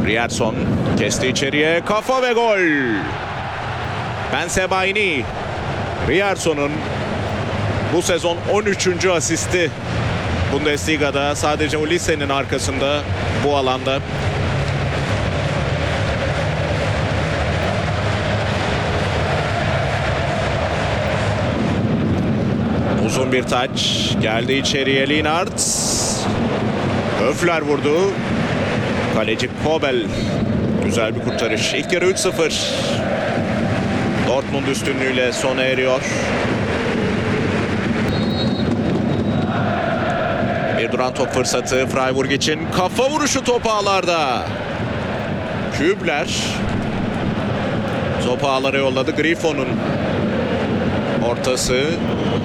Rierson kesti içeriye, kafa ve gol. Bensebaini. Rierson'un bu sezon 13. asisti Bundesliga'da, sadece Olisse'nin arkasında bu alanda. Uzun bir taç geldi içeriye, Lienhardt. Höfler vurdu. Kaleci Kobel. Güzel bir kurtarış. İlk yarı 3-0. Dortmund üstünlüğüyle sona eriyor. Bir duran top fırsatı Freiburg için. Kafa vuruşu top ağlarda. Kübler topu ağlara yolladı. Griffon'un ortası.